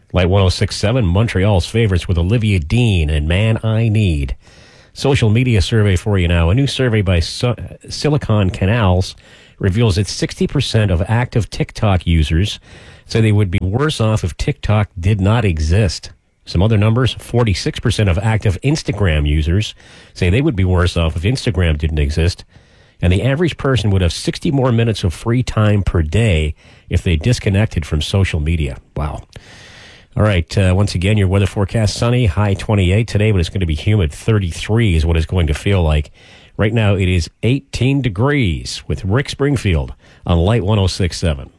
Light 106.7, Montreal's favorites with Olivia Dean and Man I Need. Social media survey for you now. A new survey by Silicon Canals reveals that 60% of active TikTok users say they would be worse off if TikTok did not exist. Some other numbers, 46% of active Instagram users say they would be worse off if Instagram didn't exist. And the average person would have 60 more minutes of free time per day if they disconnected from social media. Wow. All right, once again, your weather forecast, sunny, high 28 today, but it's going to be humid. 33 is what it's going to feel like. Right now, it is 18 degrees with Rick Springfield on Light 106.7.